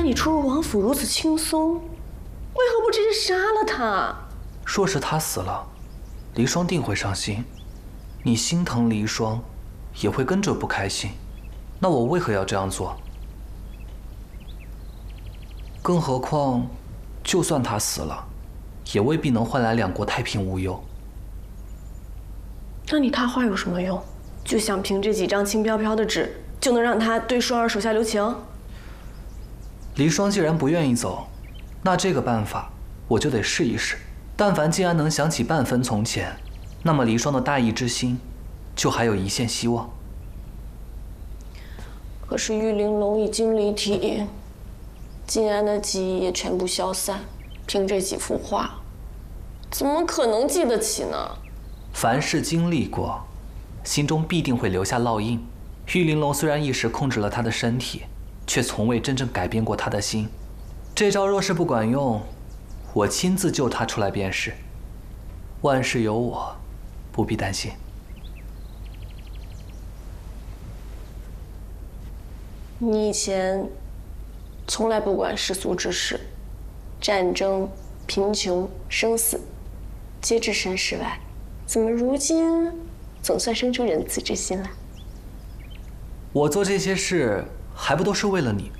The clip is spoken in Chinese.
你出入王府如此轻松，为何不直接杀了他？ 若是他死了，离霜定会伤心，你心疼离霜，也会跟着不开心。那我为何要这样做？更何况，就算他死了，也未必能换来两国太平无忧。 那你他话有什么用？就想凭这几张轻飘飘的纸，就能让他对双儿手下留情？ 离霜既然不愿意走，那这个办法我就得试一试。但凡静安能想起半分从前，那么离霜的大义之心，就还有一线希望。 可是玉玲珑已经离体，静安的记忆也全部消散，凭这几幅画，怎么可能记得起呢？ 凡事经历过，心中必定会留下烙印。玉玲珑虽然一时控制了他的身体，却从未真正改变过他的心。这招若是不管用，我亲自救他出来便是。万事有我，不必担心。 你以前从来不管世俗之事，战争、贫穷、生死，皆置身事外，怎么如今总算生出仁慈之心来？ 我做这些事，还不都是为了你？